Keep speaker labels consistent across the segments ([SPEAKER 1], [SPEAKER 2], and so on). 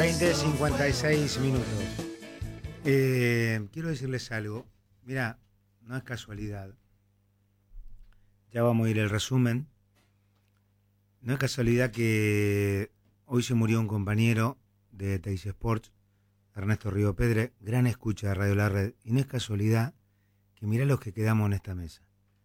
[SPEAKER 1] 20:56 minutos. Quiero decirles algo. Mira, no es casualidad. Ya vamos a ir al resumen. No es casualidad que hoy se murió un compañero de Teis Sports, Ernesto Río Pedre, gran escucha de Radio La Red. Y no es casualidad que mirá los que quedamos en esta mesa.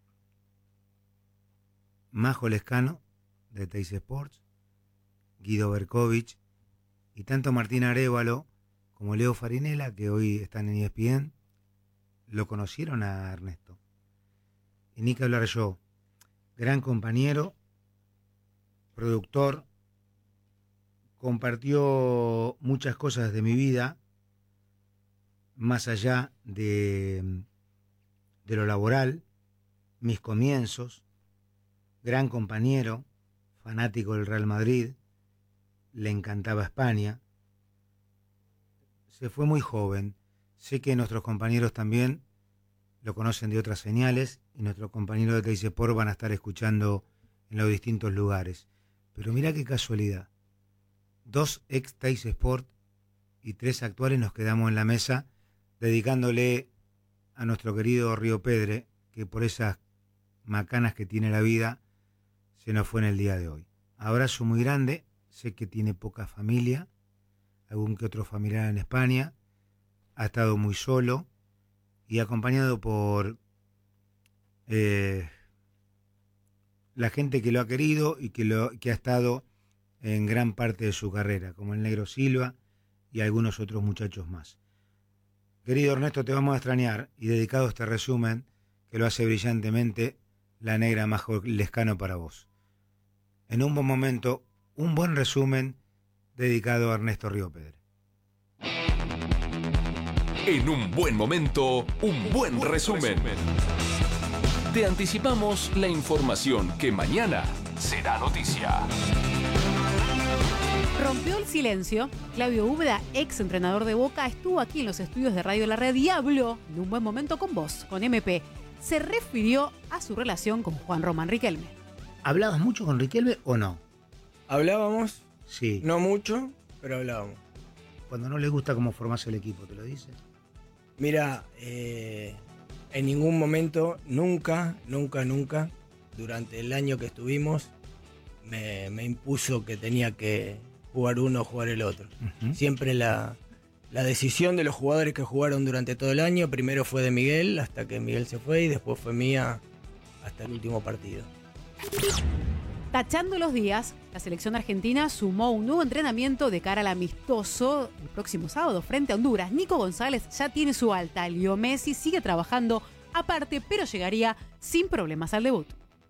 [SPEAKER 1] Majo Lescano, de Teis Sports, Guido Berkovich, y tanto Martín Arévalo como Leo Farinella, que hoy están en ESPN, lo conocieron a Ernesto. Y ni que hablar yo, gran compañero, productor, compartió muchas cosas de mi vida, más allá de lo laboral, mis comienzos, gran compañero, fanático del Real Madrid, le encantaba España, se fue muy joven. Sé que nuestros compañeros también lo conocen de otras señales y nuestros compañeros de Teis Sport van a estar escuchando en los distintos lugares. Pero mirá qué casualidad. 2 ex Teis Sport y 3 actuales nos quedamos en la mesa dedicándole a nuestro querido Río Pedre, que por esas macanas que tiene la vida se nos fue en el día de hoy. Abrazo muy grande. Sé que tiene poca familia, algún que otro familiar en España, ha estado muy solo y acompañado por la gente que lo ha querido y que ha estado en gran parte de su carrera, como el Negro Silva y algunos otros muchachos más. Querido Ernesto, te vamos a extrañar, y dedicado este resumen que lo hace brillantemente la negra Majo Lescano para vos. En un buen momento, un buen resumen dedicado a Ernesto Río Pedre.
[SPEAKER 2] En un buen momento, un buen resumen. Te anticipamos la información que mañana será noticia.
[SPEAKER 3] Rompió el silencio. Claudio Úbeda, ex entrenador de Boca, estuvo aquí en los estudios de Radio La Red y habló en un buen momento con vos, con MP. Se refirió a su relación con Juan Román Riquelme.
[SPEAKER 1] ¿Hablabas mucho con Riquelme o no?
[SPEAKER 4] Hablábamos,
[SPEAKER 1] Sí.
[SPEAKER 4] no mucho, pero hablábamos.
[SPEAKER 1] Cuando no le gusta cómo formás el equipo, ¿te lo dice?
[SPEAKER 4] Mira, en ningún momento, nunca, durante el año que estuvimos, me impuso que tenía que jugar uno o jugar el otro.
[SPEAKER 1] Uh-huh.
[SPEAKER 4] Siempre la decisión de los jugadores que jugaron durante todo el año, primero fue de Miguel, hasta que Miguel se fue, y después fue mía hasta el último partido.
[SPEAKER 3] Tachando los días, la selección argentina sumó un nuevo entrenamiento de cara al amistoso el próximo sábado frente a Honduras. Nico González ya tiene su alta. Leo Messi sigue trabajando aparte, pero llegaría sin problemas al debut.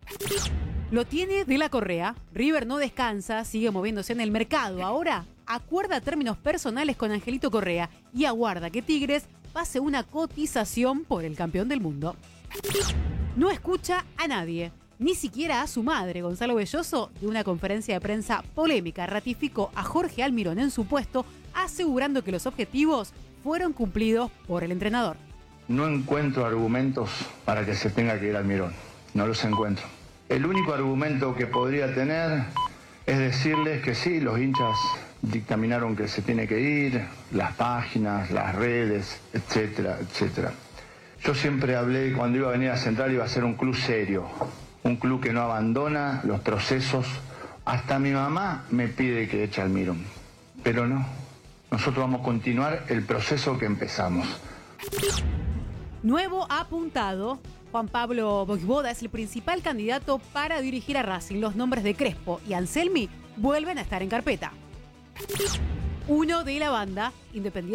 [SPEAKER 3] Lo tiene de la Correa. River no descansa, sigue moviéndose en el mercado. Ahora acuerda términos personales con Angelito Correa y aguarda que Tigres pase una cotización por el campeón del mundo. No escucha a nadie. Ni siquiera a su madre. Gonzalo Belloso, de una conferencia de prensa polémica, ratificó a Jorge Almirón en su puesto, asegurando que los objetivos fueron cumplidos por el entrenador.
[SPEAKER 5] No encuentro argumentos para que se tenga que ir Almirón. No los encuentro. El único argumento que podría tener es decirles que sí, los hinchas dictaminaron que se tiene que ir, las páginas, las redes, etcétera, etcétera. Yo siempre hablé, cuando iba a venir a Central, iba a ser un club serio. Un club que no abandona los procesos. Hasta mi mamá me pide que eche a Almirón. Pero no. Nosotros vamos a continuar el proceso que empezamos.
[SPEAKER 3] Nuevo apuntado. Juan Pablo Vojvoda es el principal candidato para dirigir a Racing. Los nombres de Crespo y Anselmi vuelven a estar en carpeta. Uno de la banda, Independiente